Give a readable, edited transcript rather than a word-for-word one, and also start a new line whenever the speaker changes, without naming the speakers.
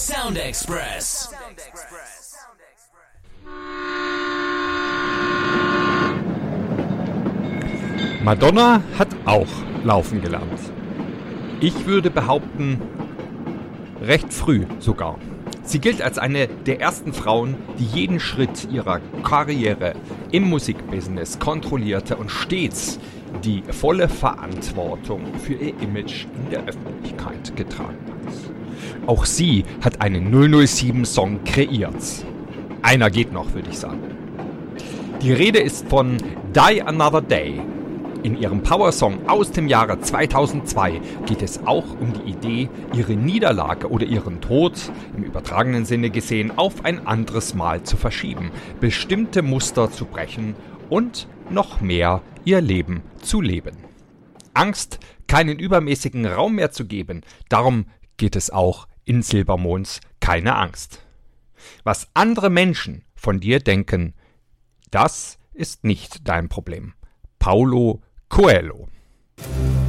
Sound Express.
Madonna hat auch laufen gelernt. Ich würde behaupten, recht früh sogar. Sie gilt als eine der ersten Frauen, die jeden Schritt ihrer Karriere im Musikbusiness kontrollierte und stets die volle Verantwortung für ihr Image in der Öffentlichkeit getragen hat. Auch sie hat einen 007-Song kreiert. Einer geht noch, würde ich sagen. Die Rede ist von Die Another Day. In ihrem Powersong aus dem Jahre 2002 geht es auch um die Idee, ihre Niederlage oder ihren Tod, im übertragenen Sinne gesehen, auf ein anderes Mal zu verschieben, bestimmte Muster zu brechen und noch mehr ihr Leben zu leben. Angst keinen übermäßigen Raum mehr zu geben, darum geht es auch in Silbermonds Keine Angst. Was andere Menschen von dir denken, das ist nicht dein Problem. Paulo Coelho.